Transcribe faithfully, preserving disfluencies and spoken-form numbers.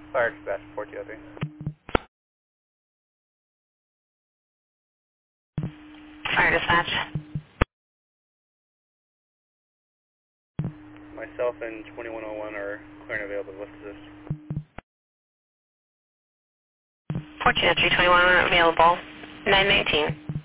Fire dispatch four two zero three. Fire dispatch. Myself and twenty-one oh one are clear and available. What's this? four two zero three, twenty-one available. nine nineteen.